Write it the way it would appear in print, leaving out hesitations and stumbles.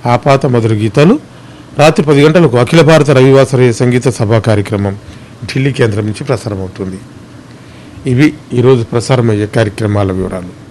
ఆపాత మధుర గీతాలు. రాత్రి 10 గంటలకు అఖిల భారత రవివాసర సంగీత సభా కార్యక్రమం ఢిల్లీ కేంద్రం నుంచి ప్రసారమవుతుంది. ఇవి ఈరోజు ప్రసారమయ్యే కార్యక్రమాల వివరాలు.